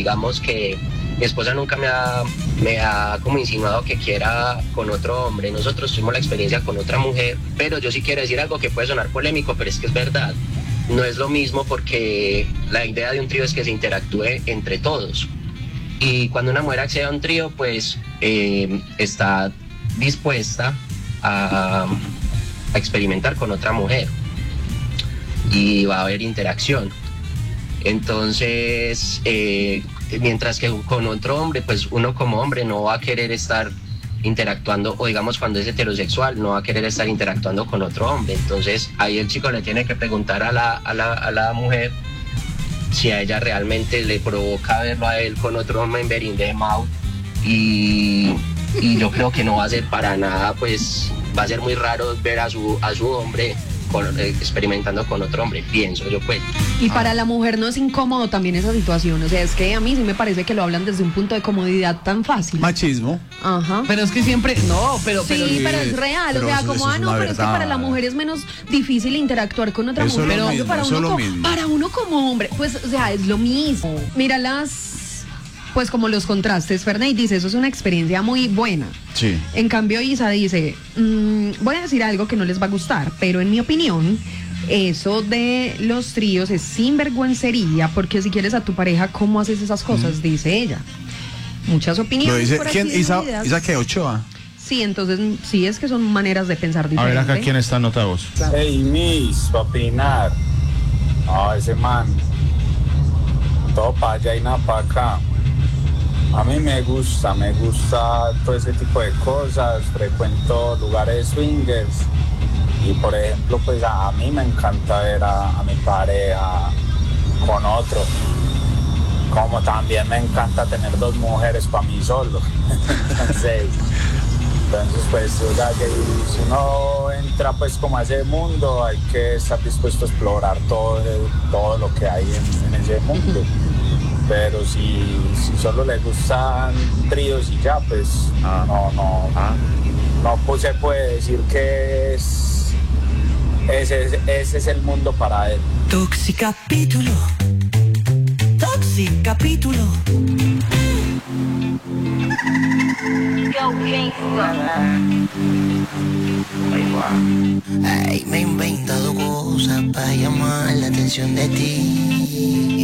digamos que mi esposa nunca me ha como insinuado que quiera con otro hombre. Nosotros tuvimos la experiencia con otra mujer, pero yo sí quiero decir algo que puede sonar polémico, pero es que es verdad. No es lo mismo porque la idea de un trío es que se interactúe entre todos. Y cuando una mujer accede a un trío, pues está dispuesta a experimentar con otra mujer y va a haber interacción. Entonces, mientras que con otro hombre, pues uno como hombre no va a querer estar interactuando, o digamos cuando es heterosexual, no va a querer estar interactuando con otro hombre. Entonces, ahí el chico le tiene que preguntar a la mujer si a ella realmente le provoca verlo a él con otro hombre en Berin de Mau, y yo creo que no va a ser para nada, pues va a ser muy raro ver a su hombre experimentando con otro hombre, pienso yo, pues. Y para la mujer no es incómodo también esa situación, o sea, es que a mí sí me parece que lo hablan desde un punto de comodidad tan fácil. Machismo. Ajá. Pero es que siempre, no, pero sí, pero es real, pero o sea, eso como, es no, una pero es que verdad. para la mujer es menos difícil interactuar con otra Eso mujer. es lo Pero mismo, para eso uno es lo como, mismo. para uno como hombre, pues, o sea, es lo mismo. Mira pues como los contrastes, Fernández dice, eso es una experiencia muy buena. Sí. En cambio, Isa dice, voy a decir algo que no les va a gustar, pero en mi opinión, eso de los tríos es sinvergüencería, porque si quieres a tu pareja, ¿cómo haces esas cosas? Dice ella. Muchas opiniones. Lo dice, por aquí ¿quién? divididas. ¿Isa qué? ¿Ochoa? Sí, entonces, sí, es que son maneras de pensar A diferentes. ver acá quién está en nota voz. Hey, Miss, pa' opinar. No, ese man. Todo para allá y nada para acá. A mí me gusta todo ese tipo de cosas. Frecuento lugares swingers. Y por ejemplo, pues a mí me encanta ver a mi pareja con otro. Como también me encanta tener dos mujeres para mí solo. Entonces, pues, o sea, que si uno entra pues como a ese mundo, hay que estar dispuesto a explorar todo lo que hay en ese mundo. Pero si solo le gustan tríos y ya, pues no pues, se puede decir que ese es el mundo para él. Toxicapítulo. Toxicapítulo. Ay, me he inventado cosas para llamar la atención de ti.